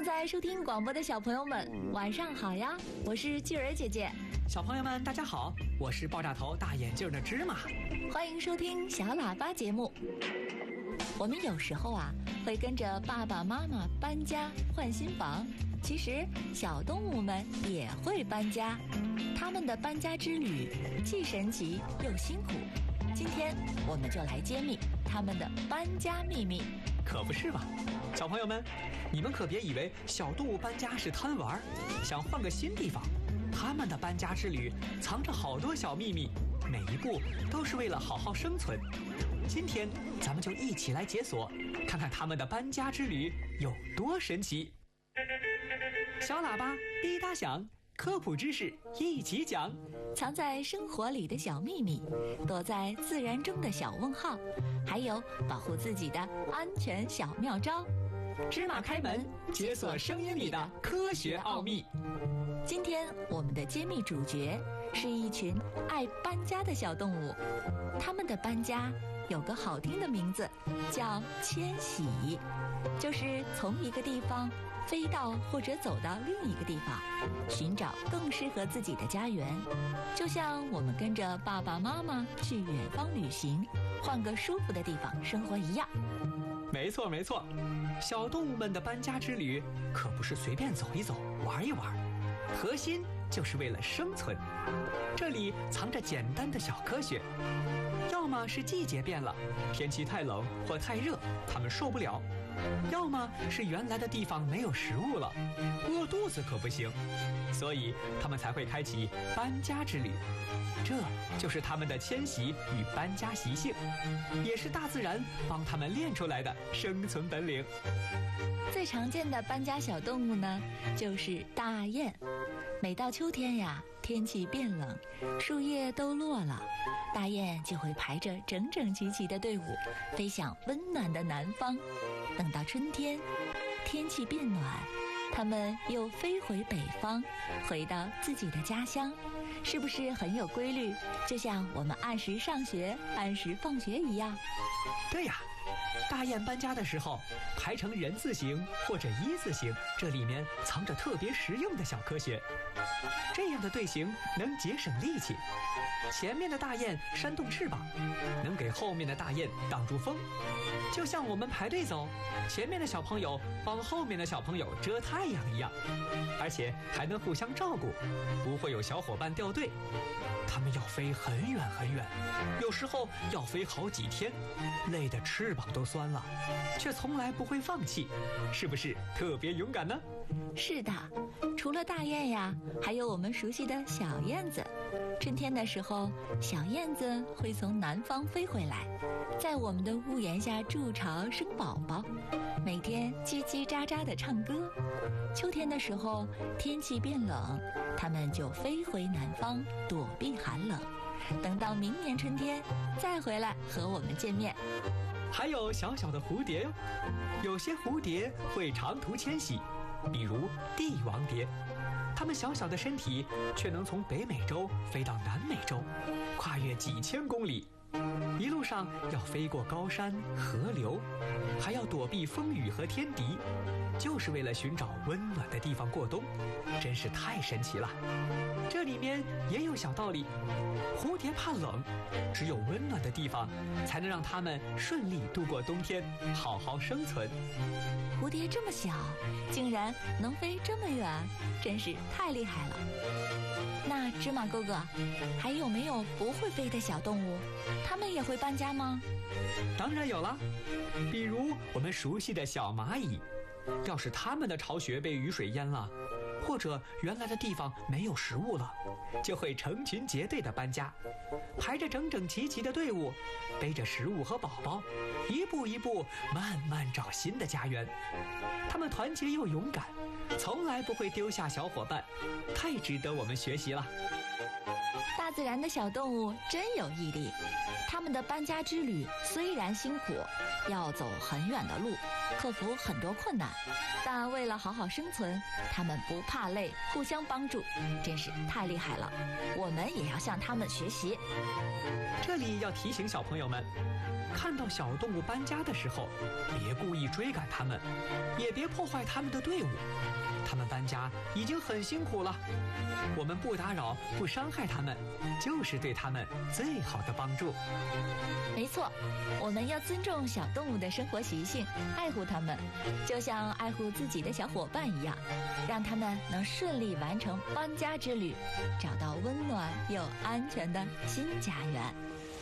正在收听广播的小朋友们，晚上好呀！我是巨儿姐姐。 小朋友们，大家好，我是爆炸头大眼镜的芝麻。 欢迎收听小喇叭节目。我们有时候会跟着爸爸妈妈搬家换新房，其实小动物们也会搬家，他们的搬家之旅既神奇又辛苦。今天我们就来揭秘他们的搬家秘密。 可不是嘛，小朋友们，你们可别以为小动物搬家是贪玩，想换个新地方。他们的搬家之旅藏着好多小秘密，每一步都是为了好好生存。今天咱们就一起来解锁，看看他们的搬家之旅有多神奇。小喇叭滴答响，科普知识一起讲。 藏在生活里的小秘密，躲在自然中的小问号，还有保护自己的安全小妙招。 芝麻开门，解锁声音里的科学奥秘。 今天我们的揭秘主角是一群爱搬家的小动物，他们的搬家有个好听的名字，叫迁徙，就是从一个地方飞到或者走到另一个地方，寻找更适合自己的家园。就像我们跟着爸爸妈妈去远方旅行，换个舒服的地方生活一样。 没错没错，小动物们的搬家之旅可不是随便走一走玩一玩，核心就是为了生存。这里藏着简单的小科学，要么是季节变了，天气太冷或太热，它们受不了；要么是原来的地方没有食物了，饿肚子可不行，所以它们才会开启搬家之旅。这就是它们的迁徙与搬家习性，也是大自然帮它们练出来的生存本领。 最常见的搬家小动物呢，就是大雁。每到秋天呀，天气变冷，树叶都落了，大雁就会排着整整齐齐的队伍，飞向温暖的南方。等到春天，天气变暖，它们又飞回北方，回到自己的家乡。是不是很有规律？就像我们按时上学、按时放学一样。 对呀，大雁搬家的时候排成人字形或者一字形，这里面藏着特别实用的小科学。这样的队形能节省力气，前面的大雁扇动翅膀，能给后面的大雁挡住风。就像我们排队走，前面的小朋友帮后面的小朋友遮太阳一样，而且还能互相照顾，不会有小伙伴掉队。他们要飞很远很远，有时候要飞好几天，累得翅膀都酸了，却从来不会放弃，是不是特别勇敢呢？ 是的，除了大雁呀，还有我们熟悉的小燕子。春天的时候，小燕子会从南方飞回来，在我们的屋檐下筑巢生宝宝，每天叽叽喳喳地唱歌。秋天的时候，天气变冷，它们就飞回南方躲避寒冷，等到明年春天再回来和我们见面。 还有小小的蝴蝶哟，有些蝴蝶会长途迁徙，比如帝王蝶，它们小小的身体却能从北美洲飞到南美洲，跨越几千公里，一路上要飞过高山河流，还要躲避风雨和天敌，就是为了寻找温暖的地方过冬，真是太神奇了。这里面也有小道理，蝴蝶怕冷，只有温暖的地方才能让它们顺利度过冬天，好好生存。 蝴蝶这么小，竟然能飞这么远，真是太厉害了。那芝麻哥哥，还有没有不会飞的小动物？它们也会搬家吗？ 当然有了，比如我们熟悉的小蚂蚁，要是它们的巢穴被雨水淹了，或者原来的地方没有食物了，就会成群结队的搬家，排着整整齐齐的队伍，背着食物和宝宝，一步一步慢慢找新的家园。他们团结又勇敢，从来不会丢下小伙伴，太值得我们学习了。 大自然的小动物真有毅力，他们的搬家之旅虽然辛苦，要走很远的路，克服很多困难，但为了好好生存，他们不怕累，互相帮助，真是太厉害了。我们也要向他们学习。 这里要提醒小朋友们， 看到小动物搬家的时候，别故意追赶它们，也别破坏它们的队伍。它们搬家已经很辛苦了，我们不打扰、不伤害它们，就是对它们最好的帮助。 没错，我们要尊重小动物的生活习性，爱护它们，就像爱护自己的小伙伴一样，让它们能顺利完成搬家之旅，找到温暖又安全的新家园。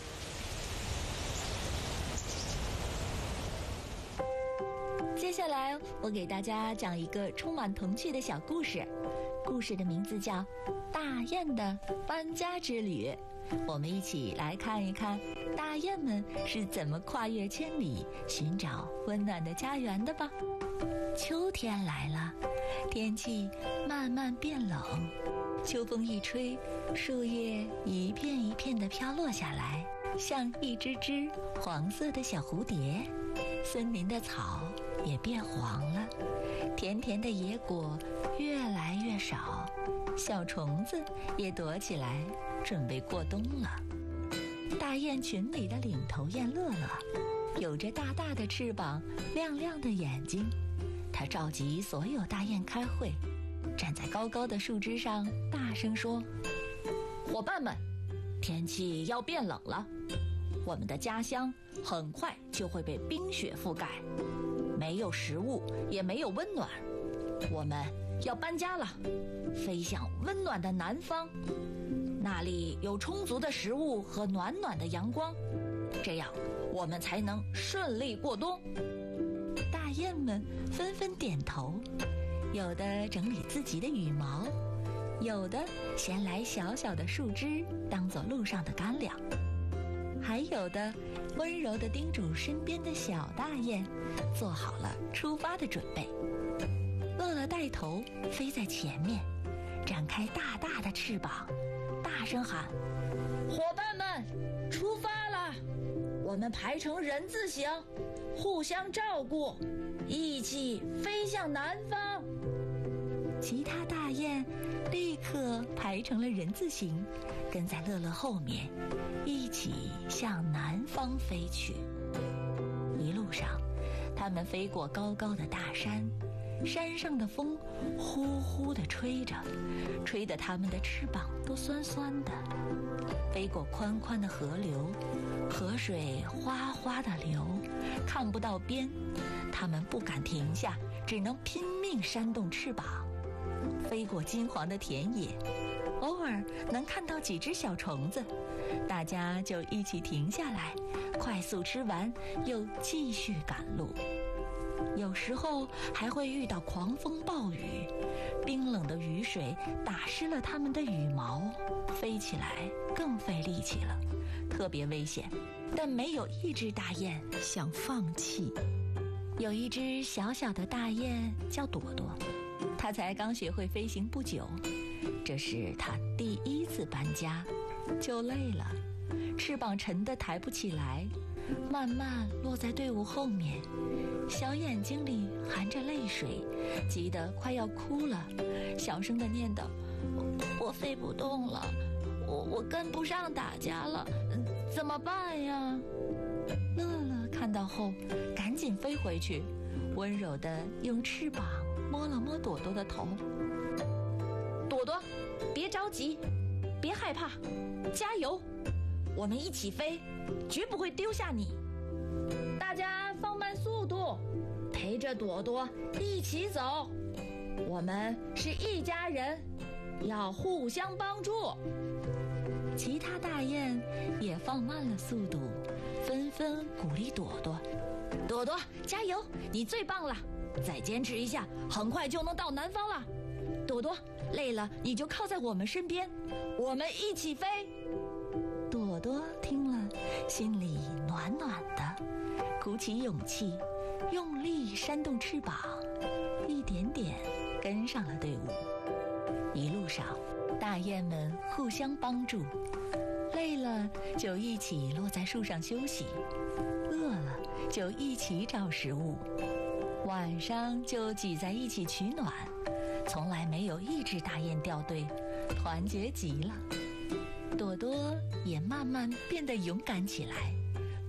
接下来，我给大家讲一个充满童趣的小故事，故事的名字叫《大雁的搬家之旅》。我们一起来看一看大雁们是怎么跨越千里寻找温暖的家园的吧。秋天来了，天气慢慢变冷，秋风一吹，树叶一片一片地飘落下来，像一只只黄色的小蝴蝶。森林的草也变黄了，甜甜的野果越来越少，小虫子也躲起来准备过冬了。大雁群里的领头雁乐乐，有着大大的翅膀，亮亮的眼睛。它召集所有大雁开会，站在高高的树枝上大声说：伙伴们，天气要变冷了，我们的家乡很快就会被冰雪覆盖，没有食物，也没有温暖，我们要搬家了，飞向温暖的南方，那里有充足的食物和暖暖的阳光，这样我们才能顺利过冬。大雁们纷纷点头，有的整理自己的羽毛，有的衔来小小的树枝当作路上的干粮，还有的温柔地叮嘱身边的小大雁，做好了出发的准备。乐乐带头飞在前面，展开大大的翅膀，大声喊：伙伴们，出发了！我们排成人字形，互相照顾，一起飞向南方。其他大雁立刻排成了人字形，跟在乐乐后面，一起向南方飞去。一路上，它们飞过高高的大山，山上的风呼呼地吹着，吹得它们的翅膀都酸酸的。飞过宽宽的河流，河水哗哗地流，看不到边，它们不敢停下，只能拼命扇动翅膀。飞过金黄的田野，偶尔能看到几只小虫子，大家就一起停下来，快速吃完，又继续赶路。有时候还会遇到狂风暴雨，冰冷的雨水打湿了它们的羽毛，飞起来更费力气了，特别危险。但没有一只大雁想放弃。有一只小小的大雁叫朵朵，它才刚学会飞行不久，这是它第一次搬家，就累了，翅膀沉得抬不起来，慢慢落在队伍后面，小眼睛里含着泪水，急得快要哭了，小声地念叨：我飞不动了，我跟不上大家了，怎么办呀？乐乐看到后赶紧飞回去，温柔地用翅膀摸了摸朵朵的头。朵朵，别着急，别害怕，加油，我们一起飞，绝不会丢下你。大家放慢速度，陪着朵朵一起走，我们是一家人，要互相帮助。其他大雁也放慢了速度，纷纷鼓励朵朵：朵朵，加油，你最棒了，再坚持一下，很快就能到南方了。朵朵，累了你就靠在我们身边，我们一起飞。朵朵听了，心里暖暖的，鼓起勇气，用力扇动翅膀，一点点跟上了队伍。一路上，大雁们互相帮助，累了就一起落在树上休息，饿了就一起找食物，晚上就挤在一起取暖，从来没有一只大雁掉队，团结极了。朵朵也慢慢变得勇敢起来，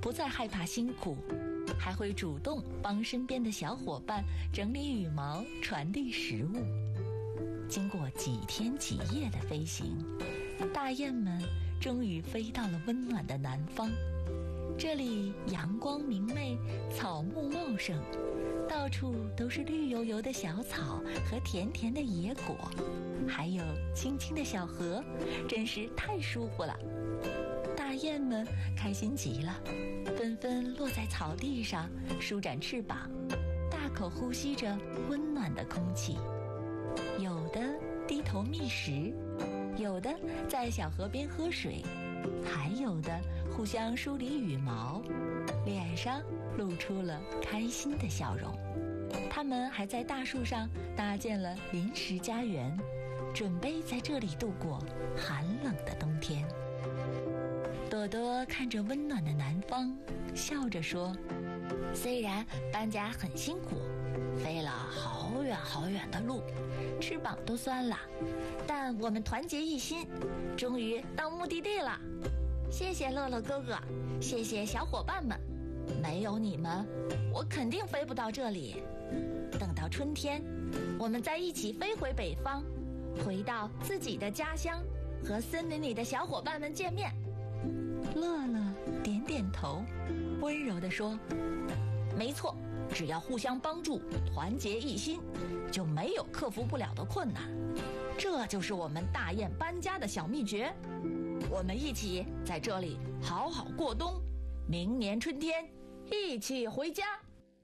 不再害怕辛苦，还会主动帮身边的小伙伴整理羽毛、传递食物。经过几天几夜的飞行，大雁们终于飞到了温暖的南方。这里阳光明媚，草木茂盛，到处都是绿油油的小草和甜甜的野果，还有清清的小河，真是太舒服了。大雁们开心极了，纷纷落在草地上，舒展翅膀，大口呼吸着温暖的空气。有的低头觅食，有的在小河边喝水，还有的互相梳理羽毛，脸上露出了开心的笑容。他们还在大树上搭建了临时家园，准备在这里度过寒冷的冬天。朵朵看着温暖的南方，笑着说：虽然搬家很辛苦，飞了好远好远的路，翅膀都酸了，但我们团结一心，终于到目的地了。谢谢乐乐哥哥，谢谢小伙伴们，没有你们，我肯定飞不到这里。等到春天，我们再一起飞回北方，回到自己的家乡，和森林里的小伙伴们见面。乐乐点点头，温柔地说：没错，只要互相帮助，团结一心，就没有克服不了的困难。这就是我们大雁搬家的小秘诀。我们一起在这里好好过冬，明年春天一起回家。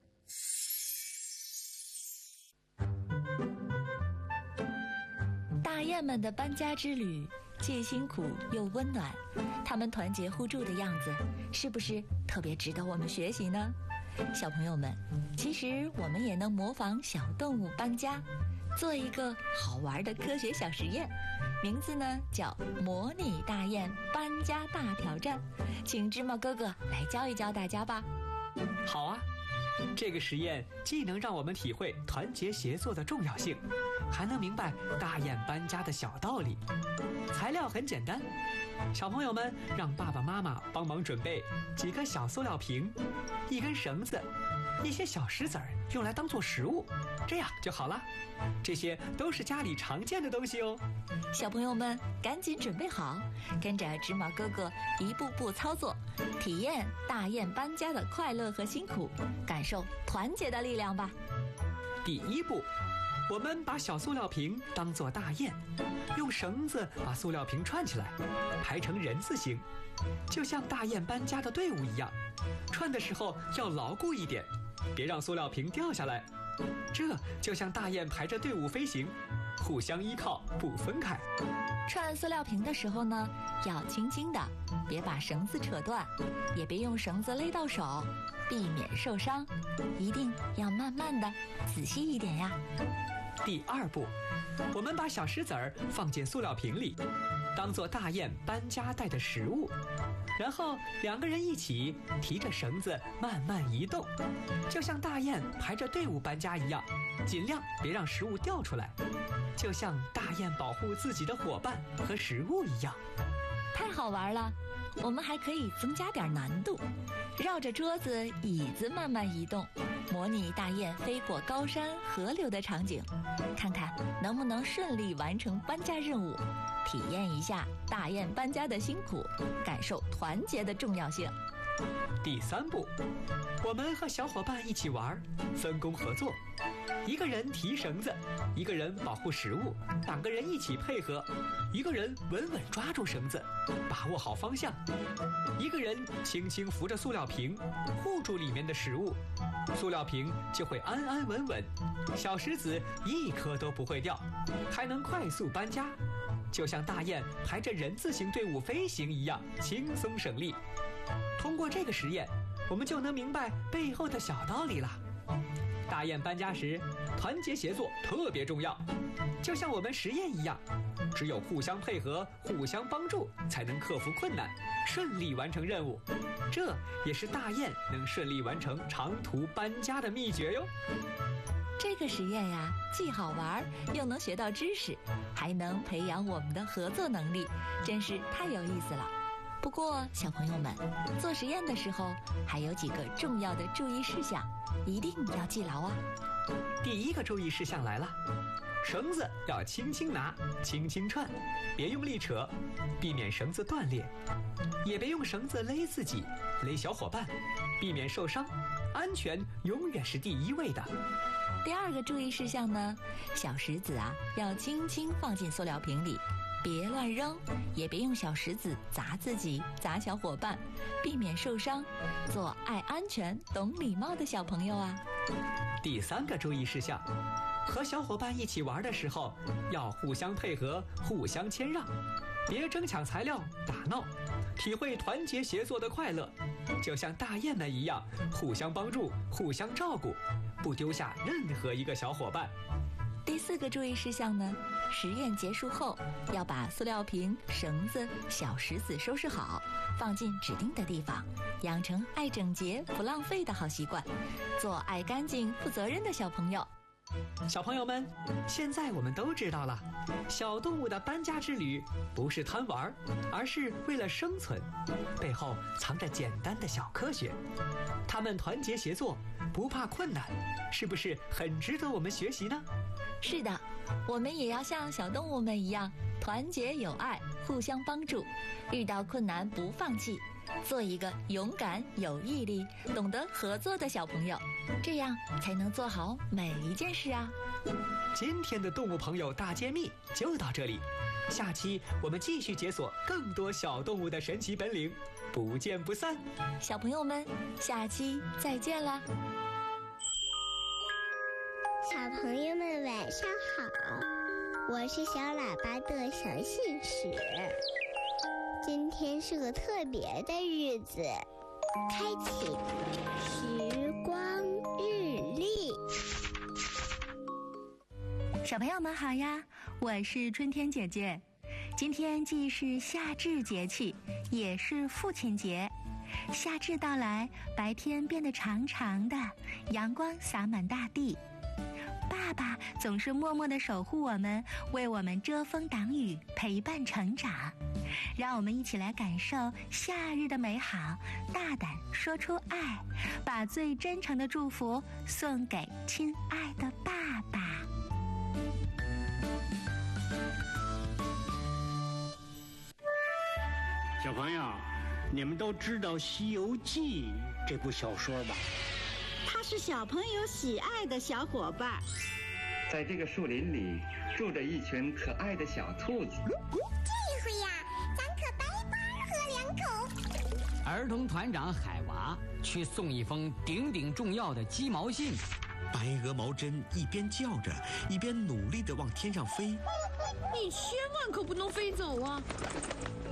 大雁们的搬家之旅既辛苦又温暖，他们团结互助的样子，是不是特别值得我们学习呢？小朋友们，其实我们也能模仿小动物搬家，做一个好玩的科学小实验，名字呢叫模拟大雁搬家大挑战，请芝麻哥哥来教一教大家吧。 好啊，这个实验既能让我们体会团结协作的重要性，还能明白大雁搬家的小道理。材料很简单，小朋友们让爸爸妈妈帮忙准备几个小塑料瓶、一根绳子、一些小石子儿，用来当做食物，这样就好了。这些都是家里常见的东西哦。 小朋友们赶紧准备好，跟着芝麻哥哥一步步操作，体验大雁搬家的快乐和辛苦，感受团结的力量吧。 第一步，我们把小塑料瓶当作大雁，用绳子把塑料瓶串起来，排成人字形，就像大雁搬家的队伍一样。串的时候要牢固一点，别让塑料瓶掉下来。这就像大雁排着队伍飞行，互相依靠，不分开。 串塑料瓶的时候呢，要轻轻的，别把绳子扯断，也别用绳子勒到手，避免受伤。一定要慢慢的，仔细一点呀。 第二步，我们把小石子儿放进塑料瓶里，当作大雁搬家带的食物。然后两个人一起提着绳子慢慢移动，就像大雁排着队伍搬家一样，尽量别让食物掉出来，就像大雁保护自己的伙伴和食物一样。 太好玩了，我们还可以增加点难度，绕着桌子、椅子慢慢移动，模拟大雁飞过高山、河流的场景，看看能不能顺利完成搬家任务，体验一下大雁搬家的辛苦，感受团结的重要性。 第三步，我们和小伙伴一起玩，分工合作，一个人提绳子，一个人保护食物，两个人一起配合，一个人稳稳抓住绳子，把握好方向，一个人轻轻扶着塑料瓶，护住里面的食物，塑料瓶就会安安稳稳，小石子一颗都不会掉，还能快速搬家，就像大雁排着人字形队伍飞行一样，轻松省力。通过这个实验，我们就能明白背后的小道理了。大雁搬家时，团结协作特别重要，就像我们实验一样，只有互相配合、互相帮助，才能克服困难，顺利完成任务。这也是大雁能顺利完成长途搬家的秘诀哟。 这个实验呀，既好玩，又能学到知识，还能培养我们的合作能力，真是太有意思了。 不过，小朋友们做实验的时候，还有几个重要的注意事项，一定要记牢啊。 第一个注意事项来了，绳子要轻轻拿，轻轻串，别用力扯，避免绳子断裂，也别用绳子勒自己、勒小伙伴，避免受伤。安全永远是第一位的。 第二个注意事项呢，小石子啊要轻轻放进塑料瓶里，别乱扔，也别用小石子砸自己、砸小伙伴，避免受伤。做爱安全、懂礼貌的小朋友啊。 第三个注意事项，和小伙伴一起玩的时候，要互相配合、互相谦让，别争抢材料、打闹，体会团结协作的快乐，就像大雁们一样，互相帮助、互相照顾，不丢下任何一个小伙伴。 第四个注意事项呢，实验结束后要把塑料瓶、绳子、小石子收拾好，放进指定的地方，养成爱整洁不浪费的好习惯，做爱干净负责任的小朋友。 小朋友们，现在我们都知道了，小动物的搬家之旅不是贪玩，而是为了生存，背后藏着简单的小科学。它们团结协作，不怕困难，是不是很值得我们学习呢？ 是的，我们也要像小动物们一样，团结友爱，互相帮助，遇到困难不放弃，做一个勇敢、有毅力、懂得合作的小朋友，这样才能做好每一件事啊。 今天的动物朋友大揭秘就到这里，下期我们继续解锁更多小动物的神奇本领，不见不散。 小朋友们，下期再见啦！ 小朋友们晚上好，我是小喇叭的小信使。今天是个特别的日子，开启时光日历。 小朋友们好呀，我是春天姐姐。今天既是夏至节气，也是父亲节。夏至到来，白天变得长长的，阳光洒满大地。爸爸总是默默地守护我们，为我们遮风挡雨，陪伴成长。让我们一起来感受夏日的美好，大胆说出爱，把最真诚的祝福送给亲爱的爸爸。 小朋友，你们都知道《西游记》这部小说吧？ 它是小朋友喜爱的小伙伴。 在这个树林里住着一群可爱的小兔子。 这回呀，咱可白喝2口。 儿童团长海娃去送一封顶顶重要的鸡毛信。 白鹅毛针一边叫着，一边努力地往天上飞。 你千万可不能飞走啊！